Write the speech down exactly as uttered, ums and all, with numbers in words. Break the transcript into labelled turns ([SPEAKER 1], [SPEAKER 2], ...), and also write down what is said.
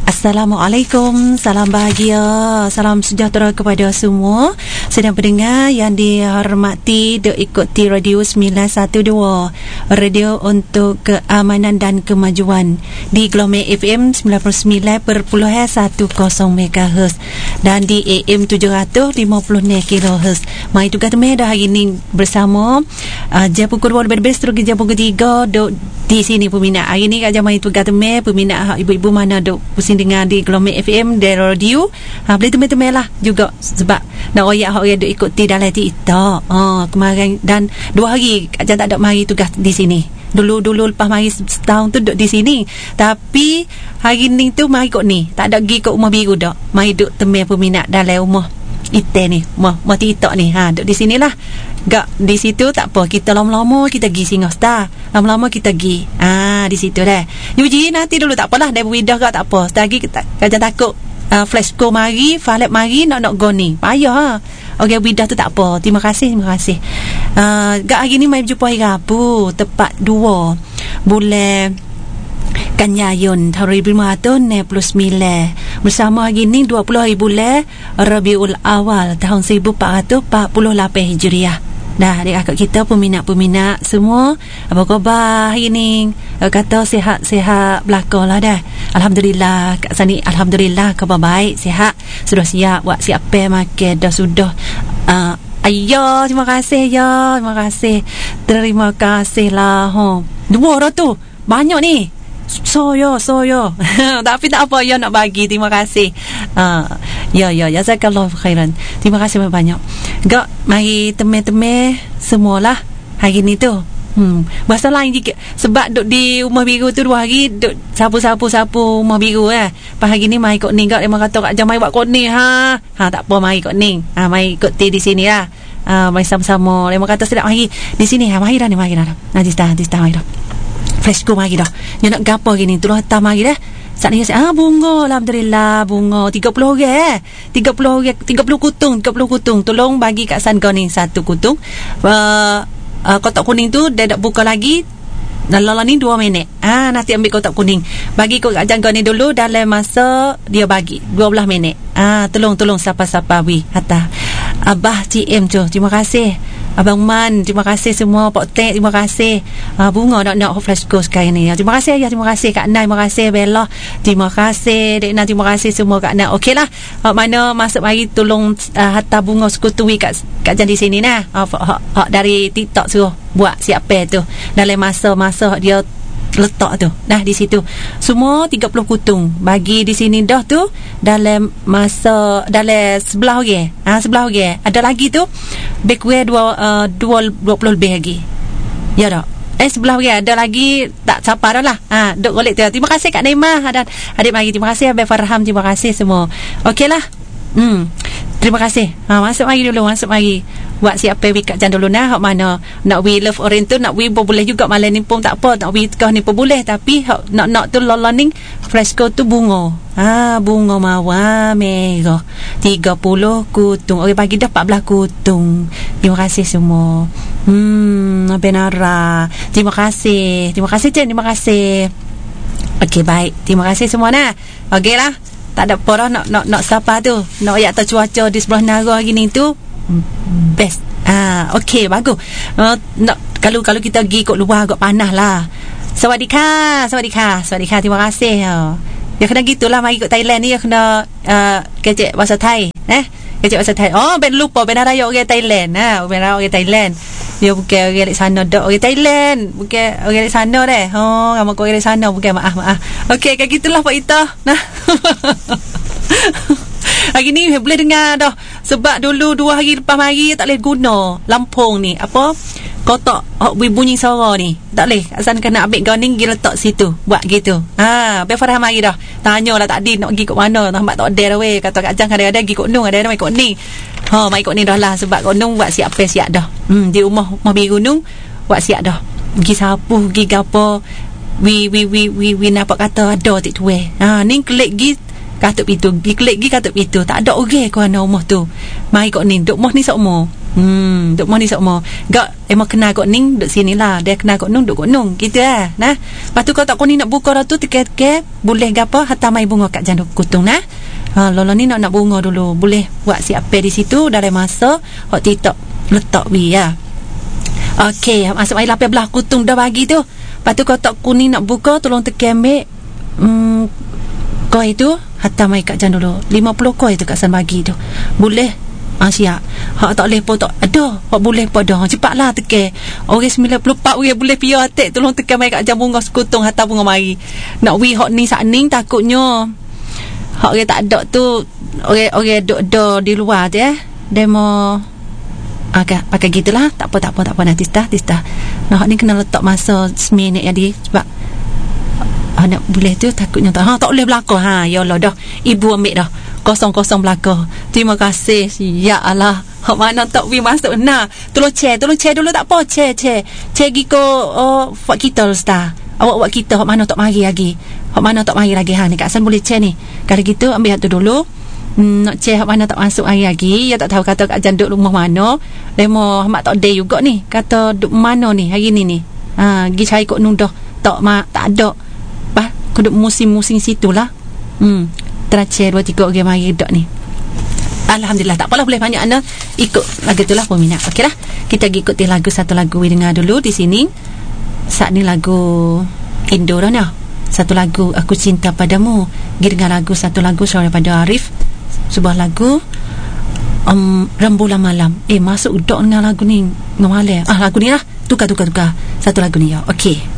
[SPEAKER 1] Assalamualaikum, salam bahagia, salam sejahtera kepada semua sedang pendengar yang dihormati duk ikuti Radio sembilan satu dua, radio untuk keamanan dan kemajuan di Gelombang F M sembilan puluh sembilan perpuluhan satu kosong megahertz dan di A M tujuh ratus lima puluh kilohertz. Mai tugas temu dah hari ni bersama uh, jam pukul dua lebih terus jam pukul tiga duk di sini peminat. Hari ni kat jam mai tugas temu peminat ibu-ibu mana duk pusing dengar di Gelombang F M dan radio, ha, boleh teman-teman lah juga sebab nak royak orang duk ikuti dalam TikTok. Ha, kemarin dan dua hari kat jam tak ada mari tugas di sini. Dulu-dulu lepas mari setahun tu duduk di sini. Tapi hari ni tu mari kot ni. Tak ada pergi kot rumah biru dak. Mari duduk teman peminat dalam rumah Ite ni, rumah, rumah TikTok ni. Ha, duduk di sinilah. Gak di situ tak apa. Kita lama-lama kita pergi Singgah Star. Lama-lama kita pergi. Ah, di situ dah. Yuji nanti dulu tak apalah. Dah berwidah gak tak apa. Setagi kita kajian takut uh, flashco mari, Falep mari nak nak go ni. Payah ha. Okey, widah tu tak apa. Terima kasih, terima kasih. Uh, gak hari ni mai berjumpa hari Rabu, tepat dua bulan Kanyayun tahun seribu lima ratus enam puluh sembilan. Bersama hari ni dua puluh hari bulan Rabiul Awal tahun seribu empat ratus empat puluh lapan Hijriah. Dah adik kakak kita peminat-peminat semua, apa khabar hari ni? Kata sihat-sihat belakang lah dah. Alhamdulillah kat sini, alhamdulillah khabar baik, sihat. Sudah siap buat siap pe makan dah sudah. Uh, Ayah, terima kasih ya, terima kasih. Terima kasih lah. Ha. Dua dah tu. Banyak ni. Soyo, soyo. Tapi tak apa, ya nak bagi. Terima kasih. Uh, ya, ya, jazakallah khairan. Terima kasih banyak. Gak, mari teman-teman semualah hari ni tu. Hmm, bahasa lain sikit. Sebab duk di rumah biru tu dua hari duk sapu-sapu-sapu rumah biru eh. Pas hari ni mai kot ni gak, dia kata kat jam mai buat kot ni ha. Ha tak apa mai kot ni. Ha mai kot ti di sini lah. Ha mai sama-sama. Dia kata sedap mari di sini ha, mari dah ni mari dah. Nanti dah, nanti dah mari dah. Flashco mari dah. Dia nak gapo gini tolong hantar mari dah. Saat ni saya ah bunga, alhamdulillah bunga tiga puluh orang eh. tiga puluh orang, tiga puluh kutung, tiga puluh kutung. Tolong bagi kat San kau ni satu kutung. Uh, Uh, kotak kuning tu dia dah buka lagi dalam ni dua minit. Ah, nanti ambil kotak kuning. Bagi kau kat jangkau ni dulu dalam masa dia bagi dua belas minit. Ah, tolong-tolong siapa-siapa wi hatta. Abah C M tu, terima kasih. Abang Man, terima kasih semua. Pak Tek, terima kasih. Ah, bunga nak nak flashco sekarang ni. Terima kasih ya, terima kasih Kak Nai, terima kasih Bella. Terima kasih Dek Nai, terima kasih semua Kak Nai. Okeylah. Ah, mana masuk mari tolong uh, hatta bunga sekutui kat kat jan di sini nah. Ah, hak, hak dari TikTok suruh buat siapa tu. Dalam masa-masa dia letak tu dah di situ semua tiga puluh kutung bagi di sini dah tu dalam masa dalam sebelah orang ah sebelah orang ada lagi tu backway dua uh, dua puluh lebih lagi ya dah eh sebelah orang ada lagi tak siapa dah lah ha duk golek tu. Terima kasih Kak Naimah dan adik mari, terima kasih Abang Farham, terima kasih semua. Okeylah. Hmm. Terima kasih. Ha, masuk mari dulu, masuk mari. Buat siap pergi kat jan dulu nah. Hak mana nak we love orang tu nak we boleh juga malam ni pun tak apa. Nak we kau ni pun boleh tapi hak nak nak tu loloning flashco tu bunga. Ha, bunga mawar merah. tiga puluh kutung. Orang bagi dah empat belas kutung. Terima kasih semua. Hmm, benara. Terima kasih. Terima kasih Cik, terima kasih. Okey baik. Terima kasih semua nah. Okeylah. Tak ada apa dah nak nak nak siapa tu. Nak ayat atas cuaca di sebelah Nara hari ni tu best. Ah, okey bagus. Uh, nak kalau kalau kita pergi kat luar agak panas lah. Sawadika, sawadika, sawadika. Terima kasih. Uh. Ya kena gitulah mari kat Thailand ni ya kena uh, kecek bahasa Thai. Eh, kecek bahasa Thai. Oh, ben lupa ben raya orang Thailand. Ha, ben raya orang Thailand. Dia bukan orang di sana dak, orang Thailand. Bukan orang di sana deh. Oh, nama kau orang di sana bukan, maaf maaf. Okey, kayak gitulah Pak Ita. Nah. Hari ni boleh dengar dah. Sebab dulu dua hari lepas mari tak boleh guna Lampung ni. Apa? Kotak oh, bunyi suara ni. Tak boleh. Asal kena ambil kau ni pergi letak situ. Buat gitu. Ha, Abang Farah mari dah. Tanyalah tadi nak pergi kat mana. Nampak tak ada dah weh. Kata Kak Jang ada-ada pergi kat Gunung, ada-ada mai kat ni. Ha, mai kat ni dah lah sebab kat Gunung buat siap pe siap dah. Hmm, di rumah rumah biru gunung buat siap dah. Pergi sapu, pergi gapo. Wi wi wi wi wi nampak kata ada tik tu weh. Ha, ni klik gi katup itu, gi klik gi katup itu. Tak ada orang ke ana rumah tu. Mai kat ni, duk rumah ni sok mo. Hmm, duk mau ni sok mau. Gak emang kenal kok ning duk sini lah. Dia kenal kok nung duk kok nung. Gitu lah. Nah. Lepas tu kalau tak kau ni nak buka dah tu teke-teke boleh gapo hantar mai bunga kat jandu kutung nah. Ha, lolo ni nak nak bunga dulu. Boleh buat siap pe di situ dalam masa hok TikTok letak wi ya. Okey, masuk mai lapan belas kutung dah bagi tu. Lepas tu kalau tak kau ni nak buka tolong teke ambil hmm, koi tu hantar mai kat jandu dulu. lima puluh koi tu kat san bagi tu. Boleh Ah siap. Hak tak boleh pun tak ada. Hak boleh pun ada. Cepatlah teke. Orang sembilan puluh empat orang boleh pia atek tolong teke mai kat jam bunga sekutung hantar bunga mari. Nak wi hak ni sak ning takutnya. Hak orang tak ada tu orang-orang duk ada di luar tu eh. Demo agak pakai gitulah. Tak apa tak apa tak apa nanti dah dah. Nah hak ni kena letak masa seminit jadi sebab anak boleh tu takutnya tak. Ha tak boleh berlaku. Ha ya Allah dah. Ibu ambil dah. Kosong-kosong belakang. Terima kasih. Ya Allah. Hak mana tak wi masuk nah. Tolong share, tolong share dulu tak apa. Share, share. Share gi ko oh, buat kita Ustaz. Awak buat kita hak mana tak mari lagi. Hak mana tak mari lagi ha ni Kak San boleh share ni. Kalau gitu ambil hak tu dulu. Hmm, nak share hak mana tak masuk hari lagi. Ya tak tahu kata Kak Jan duk rumah mana. Demo mak tak ada juga ni. Kata duk mana ni hari ni ni. Ha gi cari kok nundah. Tak mak tak ada. Bah, kuduk musim-musim situlah. Hmm. Terakhir dua tiga orang mari dok ni. Alhamdulillah tak apalah boleh banyak anda ikut lagu tu lah peminat. Okeylah. Kita pergi ikuti lagu satu lagu we dengar dulu di sini. Saat ni lagu Indo dah ni. Satu lagu Aku Cinta Padamu. Pergi dengar lagu satu lagu suara daripada Arif. Sebuah lagu um, Rembulan Malam. Eh masuk dok dengan lagu ni. Ngomale. Ah lagu ni lah. Tukar tukar tukar. Satu lagu ni ya. Okey.